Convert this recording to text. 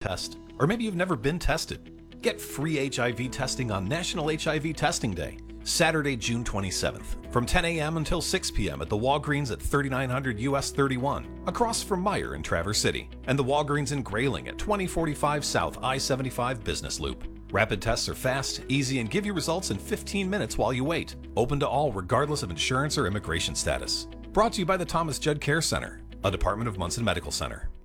test, or maybe you've never been tested. Get free HIV testing on National HIV Testing Day, Saturday, June 27th, from 10 a.m. until 6 p.m. at the Walgreens at 3900 US 31, across from Meijer in Traverse City, and the Walgreens in Grayling at 2045 South I-75 Business Loop. Rapid tests are fast, easy, and give you results in 15 minutes while you wait. Open to all regardless of insurance or immigration status. Brought to you by the Thomas Judd Care Center, a department of Munson Medical Center.